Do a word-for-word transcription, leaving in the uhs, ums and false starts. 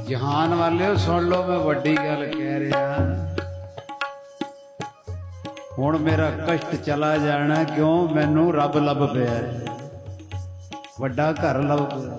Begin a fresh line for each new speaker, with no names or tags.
ਜਹਾਨ ਵਾਲਿਓ ਸੁਣ ਲਓ, ਮੈਂ ਵੱਡੀ ਗੱਲ ਕਹਿ ਰਿਹਾ। ਹੁਣ ਮੇਰਾ ਕਸ਼ਟ ਚਲਾ ਜਾਣਾ, ਕਿਉਂ? ਮੈਨੂੰ ਰੱਬ ਲੱਭ ਪਿਆ, ਵੱਡਾ ਘਰ ਲੱਭ ਪਿਆ।